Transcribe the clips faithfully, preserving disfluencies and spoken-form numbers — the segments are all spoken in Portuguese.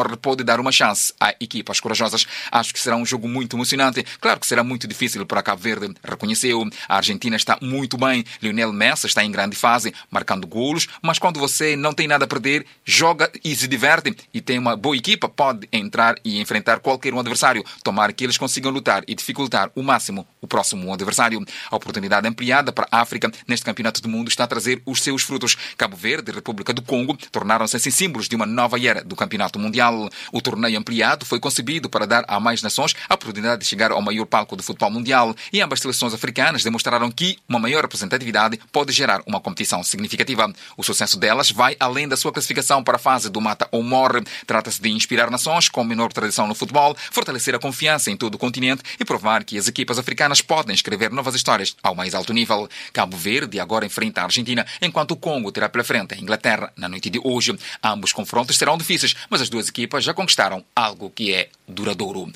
pode dar uma chance à equipas corajosas. Acho que será um jogo muito emocionante. Claro que será muito difícil para Cabo Verde. Reconheceu, a Argentina está muito bem. Lionel Messi está em grande fase, marcando golos, mas quando você não tem nada a perder, joga e se diverte e tem uma boa equipa, pode entrar e enfrentar qualquer um adversário. Tomara que eles consigam lutar e dificultar o máximo o próximo adversário. A oportunidade ampliada para a África neste campeonato do mundo está a trazer os seus frutos. Cabo Verde e República do Congo tornaram-se assim símbolos de uma nova era do campeonato mundial. O torneio ampliado foi concebido para dar a mais nações a oportunidade de chegar ao maior palco do futebol mundial e ambas seleções africanas demonstraram que uma maior representatividade pode gerar uma competição significativa. O sucesso delas vai além da sua classificação para a fase do mata ou morre. Trata-se de inspirar nações com menor tradição no futebol, fortalecer a confiança em todo o continente e provar que as equipas africanas podem escrever novas histórias ao mais alto nível. Cabo Verde agora enfrenta a Argentina, enquanto o Congo terá pela frente a Inglaterra na noite de hoje. Ambos confrontos serão difíceis, mas as duas equipas já conquistaram algo que é duradouro.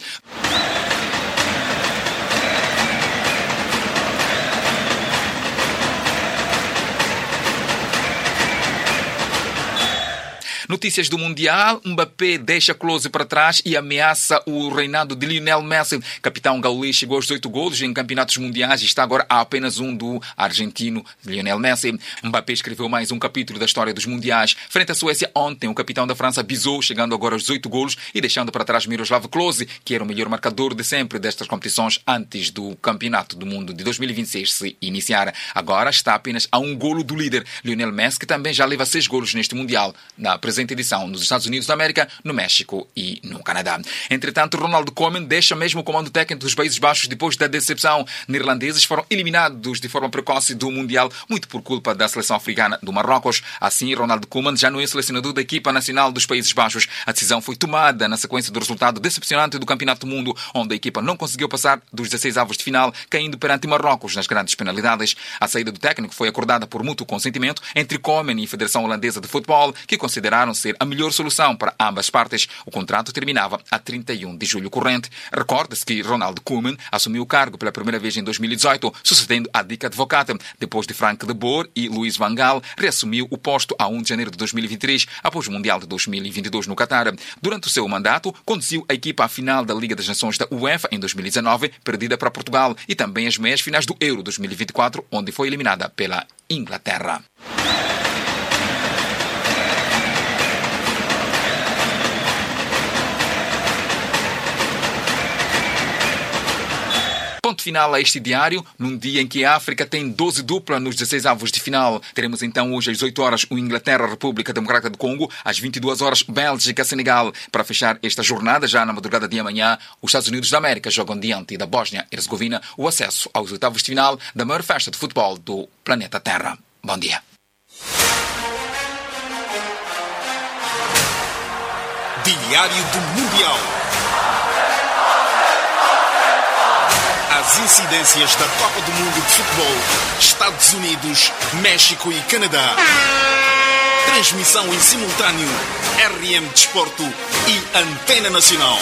Notícias do Mundial. Mbappé deixa Klose para trás e ameaça o reinado de Lionel Messi. Capitão gaulês chegou aos oito golos em campeonatos mundiais e está agora a apenas um do argentino Lionel Messi. Mbappé escreveu mais um capítulo da história dos mundiais. Frente à Suécia ontem, o capitão da França bisou, chegando agora aos dezoito golos e deixando para trás Miroslav Klose, que era o melhor marcador de sempre destas competições antes do campeonato do mundo de dois mil e vinte e seis se iniciar. Agora está apenas a um golo do líder, Lionel Messi, que também já leva seis golos neste mundial. Na presente edição nos Estados Unidos da América, no México e no Canadá. Entretanto, Ronald Koeman deixa mesmo o comando técnico dos Países Baixos depois da decepção. Neerlandeses foram eliminados de forma precoce do Mundial, muito por culpa da seleção africana do Marrocos. Assim, Ronald Koeman já não é selecionador da equipa nacional dos Países Baixos. A decisão foi tomada na sequência do resultado decepcionante do Campeonato do Mundo, onde a equipa não conseguiu passar dos dezesseis avos de final, caindo perante Marrocos nas grandes penalidades. A saída do técnico foi acordada por mútuo consentimento entre Koeman e a Federação Holandesa de Futebol, que consideraram ser a melhor solução para ambas partes. O contrato terminava a trinta e um de julho corrente. Recorda-se que Ronald Koeman assumiu o cargo pela primeira vez em dois mil e dezoito, sucedendo a Dick Advocaat. Depois de Frank de Boer e Luís Van Gaal, reassumiu o posto a primeiro de janeiro de dois mil e vinte e três, após o Mundial de dois mil e vinte e dois no Qatar. Durante o seu mandato, conduziu a equipa à final da Liga das Nações da UEFA em dois mil e dezanove, perdida para Portugal, e também as meias finais do Euro dois mil e vinte e quatro, onde foi eliminada pela Inglaterra. Ponto final a este diário, num dia em que a África tem doze dupla nos dezesseis avos de final. Teremos então hoje às dezoito horas o Inglaterra, República Democrática do Congo, às vinte e duas horas Bélgica, Senegal. Para fechar esta jornada, já na madrugada de amanhã, os Estados Unidos da América jogam diante da Bósnia e Herzegovina o acesso aos oitavos de final da maior festa de futebol do planeta Terra. Bom dia. Diário do Mundial. As incidências da Copa do Mundo de Futebol, Estados Unidos, México e Canadá. Transmissão em simultâneo, R M Desporto e Antena Nacional.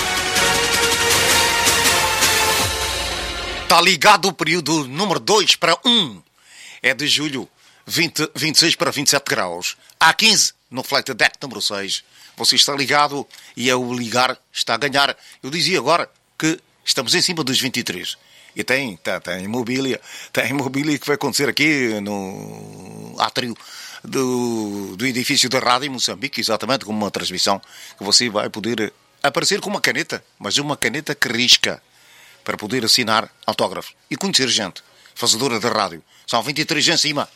Está ligado o período número dois para um. É de julho, vinte, vinte e seis para vinte e sete graus. Há quinze no Flight Deck número seis. Você está ligado e é o ligar está a ganhar. Eu dizia agora que estamos em cima dos vinte e três. E tem, tem, tem mobília. Tem mobília que vai acontecer aqui no átrio do, do edifício da Rádio Moçambique, exatamente como uma transmissão que você vai poder aparecer com uma caneta, mas uma caneta que risca, para poder assinar autógrafos e conhecer gente fazedora da rádio. São vinte e três em cima.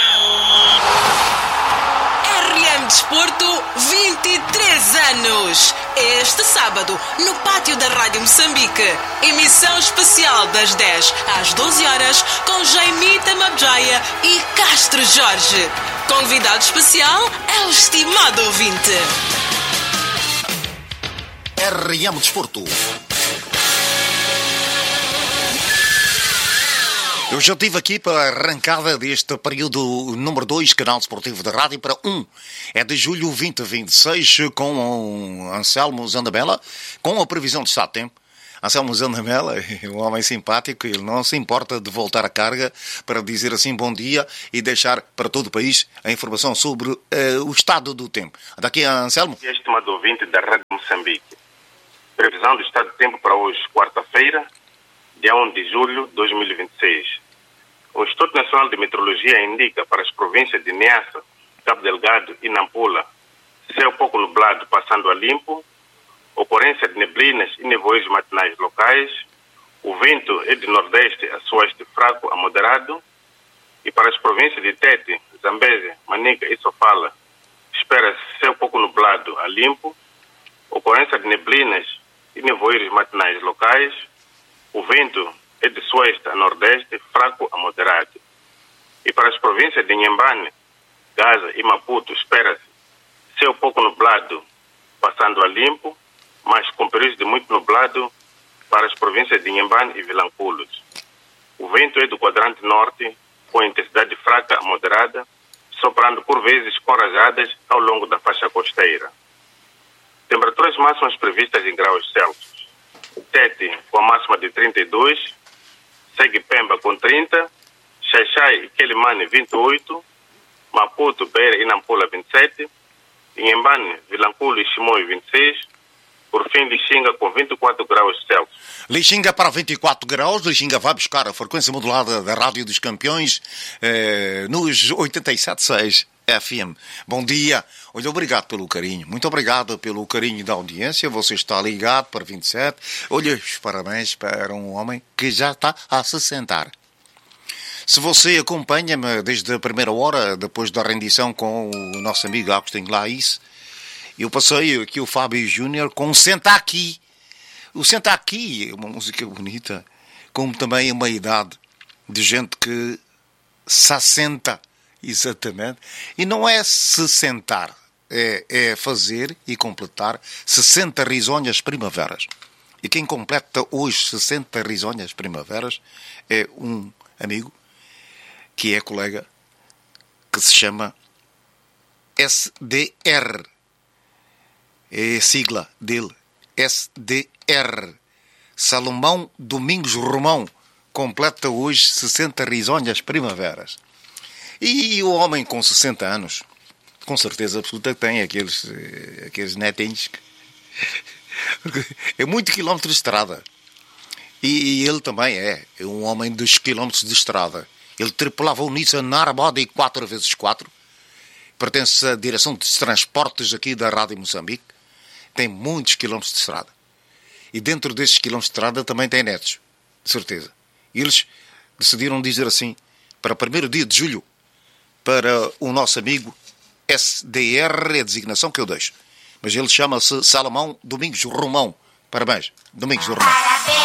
R M Desporto, vinte e três anos. Este sábado, no pátio da Rádio Moçambique. Emissão especial das dez às doze horas com Jaimita Mabjaya e Castro Jorge. Convidado especial é o estimado ouvinte. R M Desporto. Eu já estive aqui para a arrancada deste período número dois, canal desportivo da rádio, para um. É de julho vinte e vinte e seis, com Anselmo Zandamela, com a previsão de estado de tempo. Anselmo Zandamela é um homem simpático, ele não se importa de voltar à carga para dizer assim bom dia e deixar para todo o país a informação sobre uh, o estado do tempo. Daqui a Anselmo. Estimado ouvinte da Rádio tempo para hoje, quarta-feira, dia um de julho de dois mil e vinte e seis. O Instituto Nacional de Meteorologia indica para as províncias de Niassa, Cabo Delgado e Nampula céu pouco nublado passando a limpo, ocorrência de neblinas e nevoeiros matinais locais, o vento é de nordeste a sueste fraco a moderado, e para as províncias de Tete, Zambeze, Manica e Sofala espera-se céu pouco nublado a limpo, ocorrência de neblinas e nevoeiros matinais locais, o vento é de sueste a nordeste, fraco a moderado. E para as províncias de Inhambane, Gaza e Maputo espera-se céu pouco nublado, passando a limpo, mas com períodos de muito nublado para as províncias de Inhambane e Vilanculos. O vento é do quadrante norte, com intensidade fraca a moderada, soprando por vezes com rajadas ao longo da faixa costeira. Temperaturas máximas previstas em graus Celsius. Tete com a máxima de trinta e dois, segue Pemba com trinta, Xaixai e Quelimane vinte e oito, Maputo, Beira e Nampula vinte e sete, Inhambane, Vilanculo e Chimoio vinte e seis, por fim Lixinga com vinte e quatro graus Celsius. Lixinga para vinte e quatro graus, Lixinga vai buscar a frequência modulada da Rádio dos Campeões eh, nos oitenta e sete ponto seis F M. Bom dia, olha, obrigado pelo carinho, muito obrigado pelo carinho da audiência, você está ligado para vinte e sete, olha, os parabéns para um homem que já está a se sentar. Se você acompanha-me desde a primeira hora, depois da rendição com o nosso amigo Agostinho Laís, eu passei aqui o Fábio Júnior com o Senta Aqui. O Senta Aqui é uma música bonita, como também uma idade de gente que se assenta, exatamente. E não é se sentar, é, é fazer e completar sessenta risonhas primaveras. E quem completa hoje sessenta risonhas primaveras é um amigo que é colega, que se chama S D R. É a sigla dele, S D R. Salomão Domingos Romão completa hoje sessenta risonhas primaveras. E o homem com sessenta anos, com certeza absoluta, tem aqueles, aqueles netinhos. É muito quilómetro de estrada. E ele também é, é um homem dos quilómetros de estrada. Ele tripulava o Nissan Narbody quatro por quatro. Pertence à direção de transportes aqui da Rádio Moçambique. Tem muitos quilómetros de estrada. E dentro desses quilómetros de estrada também tem netos, de certeza. E eles decidiram dizer assim, para o primeiro dia de julho, para o nosso amigo S D R, a designação que eu deixo. Mas ele chama-se Salomão Domingos Romão. Parabéns, Domingos Romão.